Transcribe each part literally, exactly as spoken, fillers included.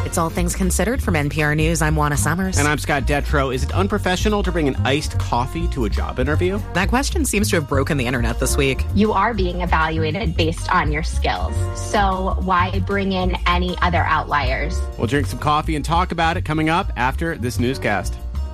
It's All Things Considered from N P R News. I'm Juana Summers. And I'm Scott Detrow. Is it unprofessional to bring an iced coffee to a job interview? That question seems to have broken the internet this week. You are being evaluated based on your skills. So why bring in any other outliers? We'll drink some coffee and talk about it coming up after this newscast.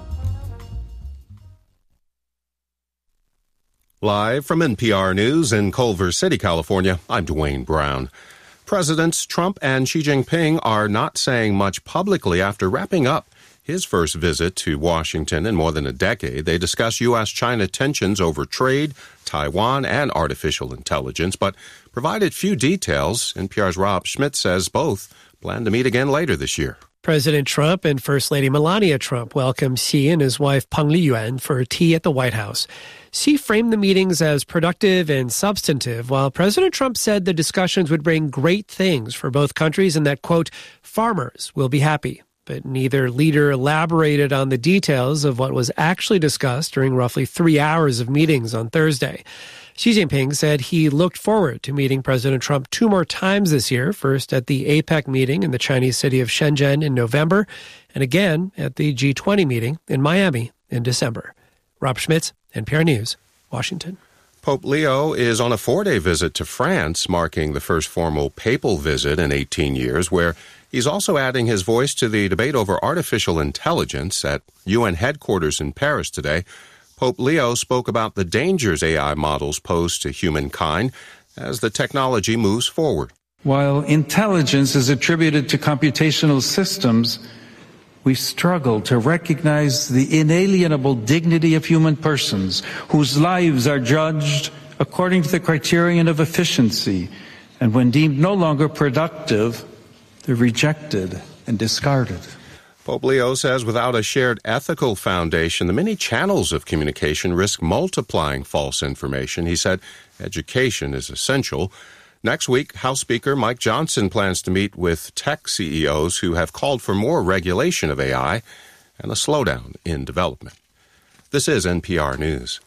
Live from N P R News in Culver City, California, I'm Dwayne Brown. Presidents Trump and Xi Jinping are not saying much publicly after wrapping up his first visit to Washington in more than a decade. They discuss U S China tensions over trade, Taiwan, and artificial intelligence, but provided few details. N P R's Rob Schmidt says both plan to meet again later this year. President Trump and First Lady Melania Trump welcomed Xi and his wife Peng Liyuan for tea at the White House. Xi framed the meetings as productive and substantive, while President Trump said the discussions would bring great things for both countries and that, quote, farmers will be happy. But neither leader elaborated on the details of what was actually discussed during roughly three hours of meetings on Thursday. Xi Jinping said he looked forward to meeting President Trump two more times this year, first at the APEC meeting in the Chinese city of Shenzhen in November, and again at the G twenty meeting in Miami in December. Rob Schmitz, N P R News, Washington. Pope Leo is on a four-day visit to France, marking the first formal papal visit in eighteen years, where he's also adding his voice to the debate over artificial intelligence at U N headquarters in Paris today. Pope Leo spoke about the dangers A I models pose to humankind as the technology moves forward. While intelligence is attributed to computational systems, we struggle to recognize the inalienable dignity of human persons whose lives are judged according to the criterion of efficiency, and when deemed no longer productive, they're rejected and discarded. Pope Leo says without a shared ethical foundation, the many channels of communication risk multiplying false information. He said education is essential. Next week, House Speaker Mike Johnson plans to meet with tech C E Os who have called for more regulation of A I and a slowdown in development. This is N P R News.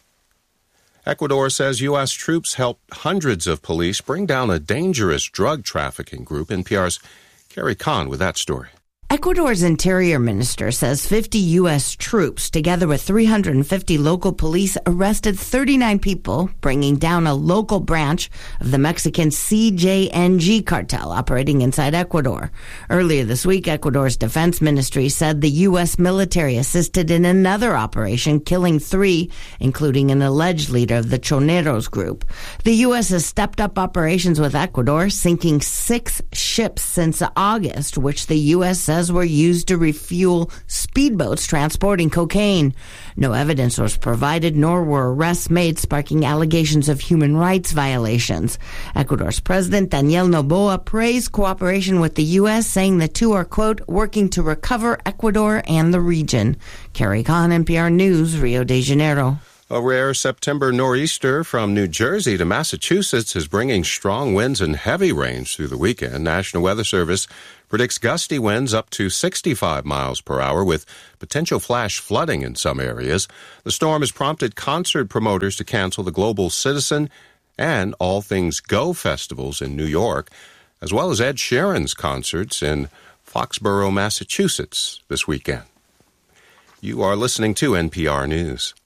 Ecuador says U S troops helped hundreds of police bring down a dangerous drug trafficking group. N P R's Carrie Kahn with that story. Ecuador's interior minister says fifty U S troops, together with three hundred fifty local police, arrested thirty-nine people, bringing down a local branch of the Mexican C J N G cartel operating inside Ecuador. Earlier this week, Ecuador's defense ministry said the U S military assisted in another operation, killing three, including an alleged leader of the Choneros group. The U S has stepped up operations with Ecuador, sinking six ships since August, which the U S says were used to refuel speedboats transporting cocaine. No evidence was provided, nor were arrests made, sparking allegations of human rights violations. Ecuador's President Daniel Noboa praised cooperation with the U S, saying the two are, quote, working to recover Ecuador and the region. Carrie Kahn, N P R News, Rio de Janeiro. A rare September nor'easter from New Jersey to Massachusetts is bringing strong winds and heavy rains through the weekend. National Weather Service predicts gusty winds up to sixty-five miles per hour with potential flash flooding in some areas. The storm has prompted concert promoters to cancel the Global Citizen and All Things Go festivals in New York, as well as Ed Sheeran's concerts in Foxborough, Massachusetts this weekend. You are listening to N P R News.